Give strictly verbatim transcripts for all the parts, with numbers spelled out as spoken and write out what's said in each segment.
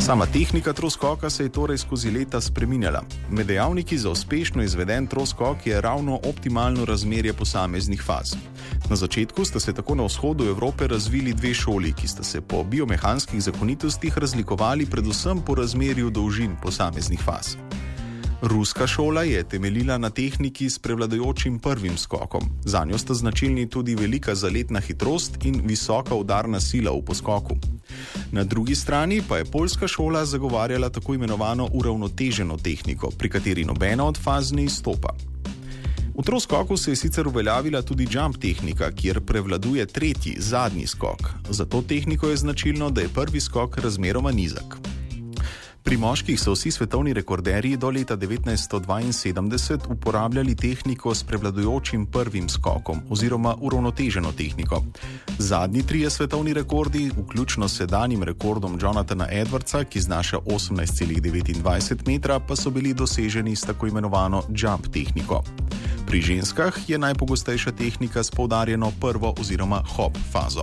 Sama tehnika troskoka se je torej skozi leta spreminjala. Med dejavniki za uspešno izveden troskok je ravno optimalno razmerje posameznih faz. Na začetku sta se tako na vzhodu Evrope razvili dve šoli, ki sta se po biomehanskih zakonitostih razlikovali predvsem po razmerju dolžin posameznih faz. Ruska šola je temeljila na tehniki s prevladujočim prvim skokom. Zanjo sta značilni tudi velika zaletna hitrost in visoka udarna sila v poskoku. Na drugi strani pa je poljska šola zagovarjala tako imenovano uravnoteženo tehniko, pri kateri nobena od faz ne izstopa. V troskoku se je sicer uveljavila tudi jump tehnika, kjer prevladuje tretji, zadnji skok. Za to tehniko je značilno, da je prvi skok razmeroma nizek. Pri moških so vsi svetovni rekorderji do leta devetnajststo dvainsedemdeset uporabljali tehniko s prevladujočim prvim skokom oziroma uravnoteženo tehniko. Zadnji trije svetovni rekordi, vključno s sedanjim rekordom Jonathana Edwardsa, ki znaša osemnajst celih devetindvajset metra, pa so bili doseženi s tako imenovano jump tehniko. Pri ženskah je najpogostejša tehnika s poudarjeno prvo oziroma hop fazo.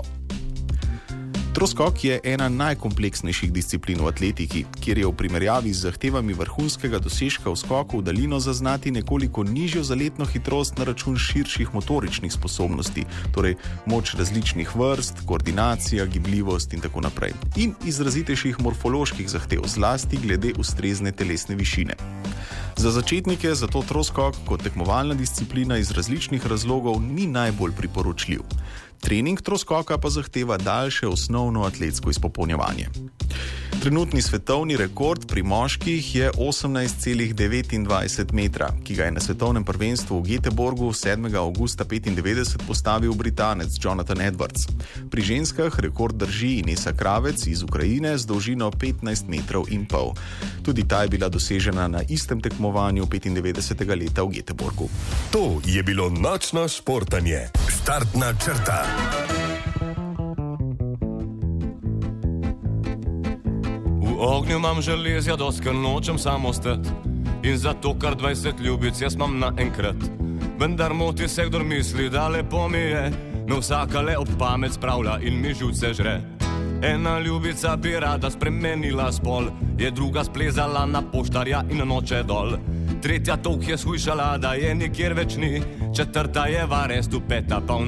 Troskok je ena najkompleksnejših disciplin v atletiki, kjer je v primerjavi z zahtevami vrhunskega dosežka v skoku v daljino zaznati nekoliko nižjo zaletno hitrost na račun širših motoričnih sposobnosti, torej moč različnih vrst, koordinacija, gibljivost in tako naprej, in izrazitejših morfoloških zahtev, zlasti glede ustrezne telesne višine. Za začetnike zato troskok kot tekmovalna disciplina iz različnih razlogov ni najbolj priporočljiv. Trening troskoka pa zahteva daljše osnovno atletsko izpopolnjevanje. Trenutni svetovni rekord pri moških je osemnajst celih devetindvajset metra, ki ga je na svetovnem prvenstvu v Göteborgu sedmega avgusta petindevetdeset postavil Britanec Jonathan Edwards. Pri ženskah rekord drži Inesa Kravec iz Ukrajine z dolžino petnajst metrov in pol. Tudi ta je bila dosežena na istem tekmovanju petindevetdesetega leta v Göteborgu. To je bilo nočno športanje. Startna črta. V ognju imam železja, doskar nočem samo stati. In zato kar dvajset ljubic jaz imam naenkrat. Vendar moti se, kdor misli, da lepo mi je. Me vsaka le ob pamet spravlja in mi živce žre. Ena ljubica bi rada spremenila spol, je druga splezala na poštarja in noče dol. Tretja tolk je shujšala, da je nikjer več ni. Četrta je varest, peta pa v